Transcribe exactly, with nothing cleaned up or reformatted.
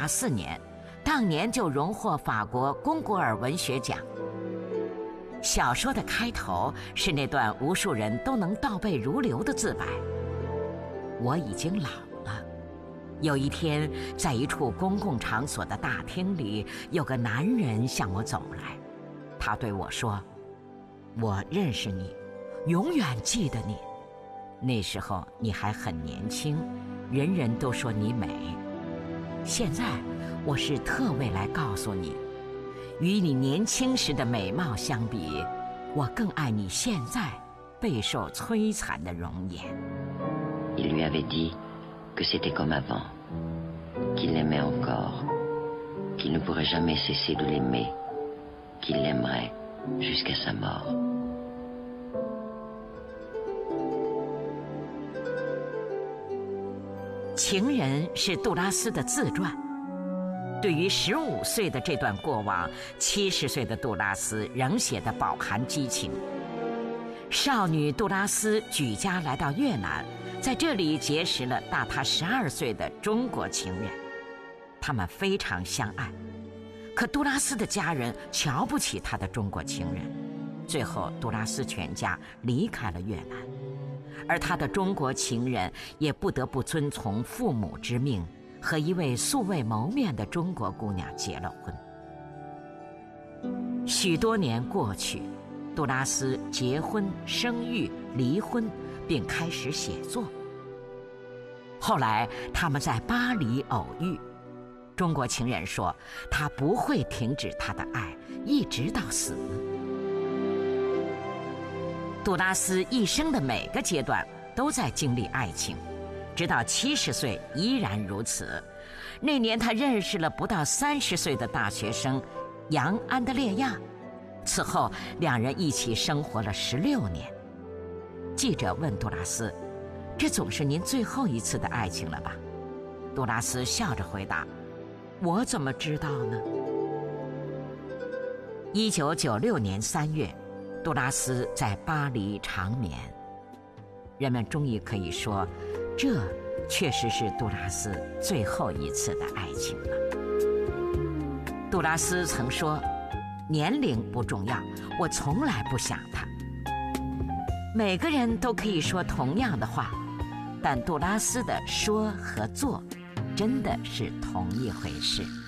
八四年，当年就荣获法国龚古尔文学奖。小说的开头是那段无数人都能倒背如流的自白：我已经老了。有一天，在一处公共场所的大厅里，有个男人向我走来，他对我说：我认识你，永远记得你。那时候你还很年轻，人人都说你美。现在我是特为来告诉你，与你年轻时的美貌相比，我更爱你现在备受摧残的容颜。 Il lui avait dit que c'était comme avant, qu'il l'aimait encore, qu'il ne pourrait jamais cesser de l'aimer, qu'il l'aimerait jusqu'à sa mort. 情人是杜拉斯的自传。对于十五岁的这段过往，七十岁的杜拉斯仍写得饱含激情。少女杜拉斯举家来到越南，在这里结识了大她十二岁的中国情人，他们非常相爱。可杜拉斯的家人瞧不起她的中国情人，最后杜拉斯全家离开了越南，而她的中国情人也不得不遵从父母之命，和一位素未谋面的中国姑娘结了婚。许多年过去，杜拉斯结婚、生育、离婚，并开始写作。后来他们在巴黎偶遇，中国情人说他不会停止他的爱，一直到死。杜拉斯一生的每个阶段都在经历爱情，直到七十岁依然如此。那年他认识了不到三十岁的大学生杨安德烈亚，此后两人一起生活了十六年。记者问杜拉斯：这总是您最后一次的爱情了吧？杜拉斯笑着回答：我怎么知道呢？一九九六年三月，杜拉斯在巴黎长眠。人们终于可以说，这确实是杜拉斯最后一次的爱情了。杜拉斯曾说：年龄不重要，我从来不想他。每个人都可以说同样的话，但杜拉斯的说和做真的是同一回事。